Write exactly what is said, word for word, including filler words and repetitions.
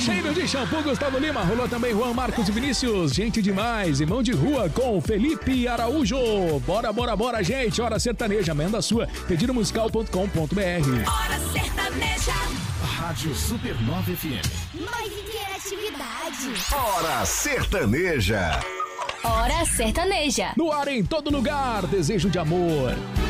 Cheiro de shampoo, Gustavo Lima. Rolou também Juan Marcos e Vinícius. Gente demais. Irmão de rua com Felipe Araújo. Bora, bora, bora, gente. Hora sertaneja. Manda a sua. pedido musical ponto com ponto br. Hora sertaneja. Rádio Supernova F M. Mais interatividade. Hora sertaneja. Hora sertaneja. No ar, em todo lugar. Desejo de amor.